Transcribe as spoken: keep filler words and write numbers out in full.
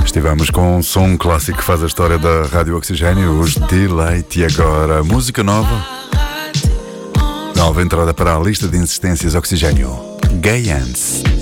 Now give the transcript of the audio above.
Estivemos com um som clássico que faz a história da Rádio Oxigênio, os Delight. E agora, música nova. Nova entrada para a lista de insistências Oxigênio. Gay Ants.